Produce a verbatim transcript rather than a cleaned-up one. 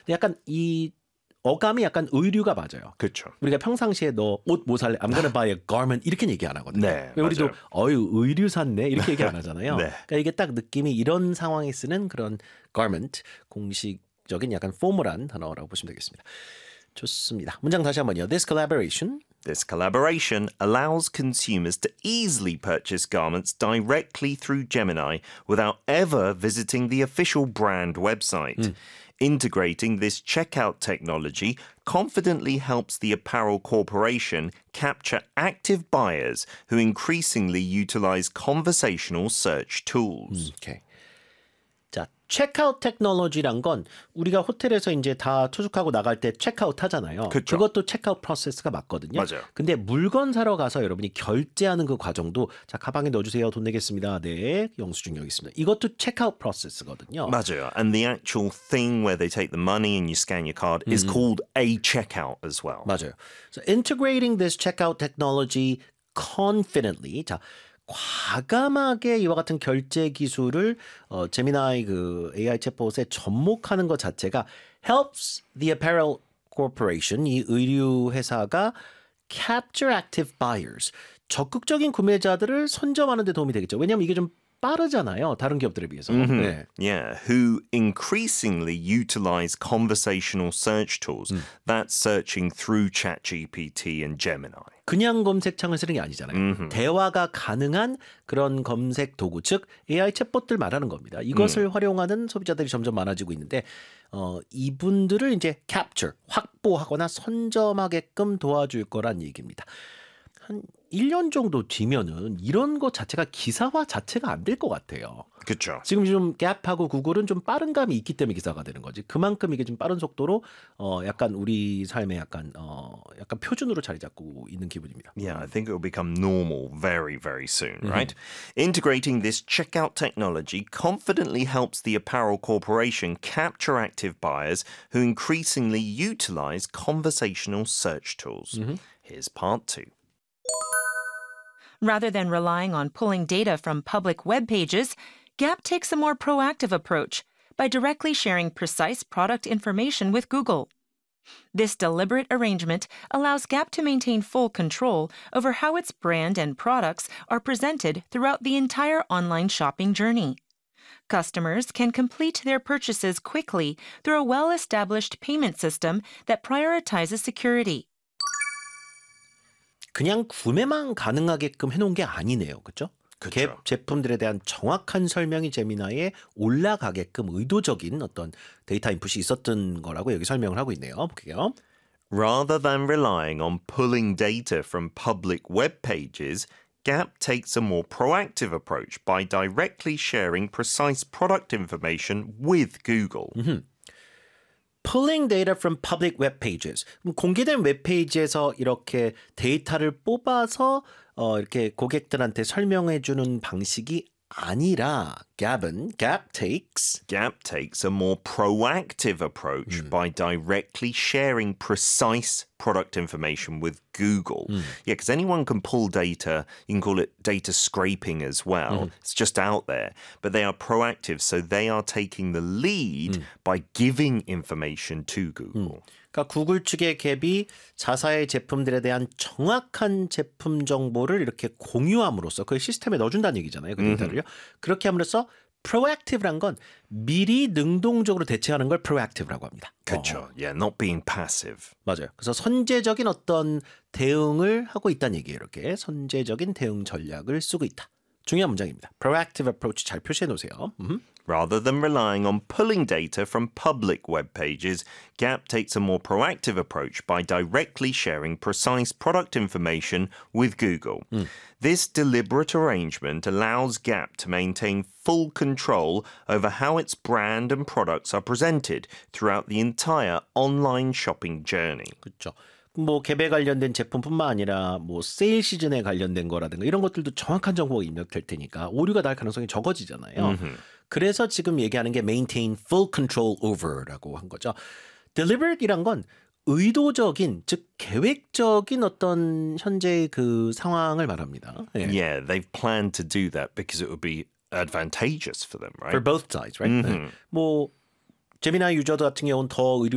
근데 약간 이 어감이 약간 의류가 맞아요. 그렇죠. 우리가 평상시에 너 옷 뭐 살래? I'm gonna buy a garment 이렇게 얘기 안 하거든요. 네, 우리도 맞아요. 어유 의류 샀네 이렇게 얘기 안 하잖아요. 네. 그러니까 이게 딱 느낌이 이런 상황에 쓰는 그런 garment 공식적인 약간 포멀한 단어라고 보시면 되겠습니다. 좋습니다. 문장 다시 한번요. This collaboration This collaboration allows consumers to easily purchase garments directly through Gemini without ever visiting the official brand website. Mm. Integrating this checkout technology confidently helps the apparel corporation capture active buyers who increasingly utilize conversational search tools. Okay. 자, 체크아웃 테크놀로지란 건 우리가 호텔에서 이제 다 투숙하고 나갈 때 체크아웃 하잖아요. 그쵸. 그것도 체크아웃 프로세스가 맞거든요. 맞아요. 근데 물건 사러 가서 여러분이 결제하는 그 과정도 자, 가방에 넣어주세요. 돈 내겠습니다. 네, 영수증 여기 있습니다. 이것도 체크아웃 프로세스거든요. 맞아요. And the actual thing where they take the money and you scan your card is mm-hmm. called a checkout as well. 맞아요. So integrating this checkout technology confidently. 자, 과감하게 이와 같은 결제 기술을 어, 제미나이 그 에이아이 챗봇에 접목하는 것 자체가 helps the apparel corporation 이 의류 회사가 capture active buyers 적극적인 구매자들을 선점하는 데 도움이 되겠죠. 왜냐하면 이게 좀 빠르잖아요. 다른 기업들에 비해서. Mm-hmm. 네. Yeah, who increasingly utilize conversational search tools. Mm. That's searching through ChatGPT and Gemini. 그냥 검색창을 쓰는 게 아니잖아요. Mm-hmm. 대화가 가능한 그런 검색 도구, 즉 에이아이 챗봇들 말하는 겁니다. 이것을 mm. 활용하는 소비자들이 점점 많아지고 있는데 어, 이분들을 이제 capture, 확보하거나 선점하게끔 도와줄 거란 얘기입니다. 한 일 년 정도 뒤면은 이런 것 자체가 기사화 자체가 안 될 것 같아요. 그렇죠. 지금 좀 갭하고 구글은 좀 빠른 감이 있기 때문에 기사가 되는 거지. 그만큼 이게 좀 빠른 속도로 어 약간 우리 삶에 약간 어 약간 표준으로 자리 잡고 있는 기분입니다. Yeah, I think it will become normal very, very soon, right? Mm-hmm. Integrating this checkout technology confidently helps the apparel corporation capture active buyers who increasingly utilize conversational search tools. Mm-hmm. Here's part two. Rather than relying on pulling data from public web pages, Gap takes a more proactive approach by directly sharing precise product information with Google. This deliberate arrangement allows Gap to maintain full control over how its brand and products are presented throughout the entire online shopping journey. Customers can complete their purchases quickly through a well-established payment system that prioritizes security. 그냥 구매만 가능하게끔 해놓은 게 아니네요. 그렇죠? 갭 제품들에 대한 정확한 설명이 제미나이에 올라가게끔 의도적인 어떤 데이터 인풋이 있었던 거라고 여기 설명을 하고 있네요. 볼게요. Rather than relying on pulling data from public web pages, Gap takes a more proactive approach by directly sharing precise product information with Google. Mm-hmm. Pulling data from public web pages. 공개된 웹페이지에서 이렇게 데이터를 뽑아서 어, 이렇게 고객들한테 설명해 주는 방식이 아니라 Gap은 Gap takes Gap takes a more proactive approach mm. by directly sharing precise product information with Google. Mm. Yeah, because anyone can pull data. You can call it data scraping as well. Mm. It's just out there. But they are proactive, so they are taking the lead mm. by giving information to Google. Mm. 그러니까 구글 측의 갭이 자사의 제품들에 대한 정확한 제품 정보를 이렇게 공유함으로써 그 시스템에 넣어준다는 얘기잖아요. 그 데이터를요. Mm-hmm. 그렇게 함으로써 proactive란 건 미리 능동적으로 대처하는 걸 proactive라고 합니다. 그렇죠. 어. Yeah, not being passive. 맞아요. 그래서 선제적인 어떤 대응을 하고 있다는 얘기예요. 이렇게 선제적인 대응 전략을 쓰고 있다. 중요한 문장입니다. proactive approach 잘 표시해 놓으세요. 음흠. Rather than relying on pulling data from public web pages, Gap takes a more proactive approach by directly sharing precise product information with Google. Mm. This deliberate arrangement allows Gap to maintain full control over how its brand and products are presented throughout the entire online shopping journey. 그렇죠. 뭐 갭에 관련된 제품뿐만 아니라 뭐 세일 시즌에 관련된 거라든가 이런 것들도 정확한 정보가 입력될 테니까 오류가 날 가능성이 적어지잖아요. Mm-hmm. 그래서 지금 얘기하는 게 maintain full control over라고 한 거죠. deliberate이란 건 의도적인, 즉 계획적인 어떤 현재의 그 상황을 말합니다. 예. Yeah, they've planned to do that because it would be advantageous for them, right? For both sides, right? Mm-hmm. 네. 뭐 제미나이 유저들 같은 경우는 더 의료